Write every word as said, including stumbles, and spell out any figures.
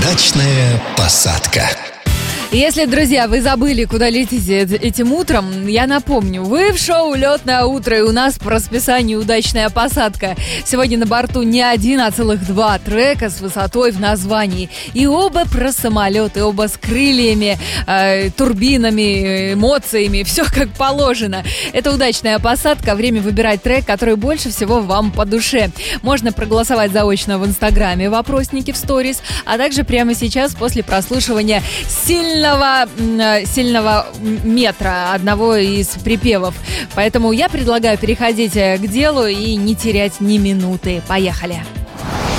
Удачная посадка. Если, друзья, вы забыли, куда летите этим утром, я напомню, вы в шоу «Летное утро», и у нас по расписанию удачная посадка. Сегодня на борту не один, а целых два трека с высотой в названии. И оба про самолеты, оба с крыльями, э, турбинами, эмоциями, все как положено. Это удачная посадка, время выбирать трек, который больше всего вам по душе. Можно проголосовать заочно в Инстаграме в опроснике в сторис, а также прямо сейчас после прослушивания сильно Сильного, сильного метра, одного из припевов. Поэтому я предлагаю переходить к делу и не терять ни минуты. Поехали!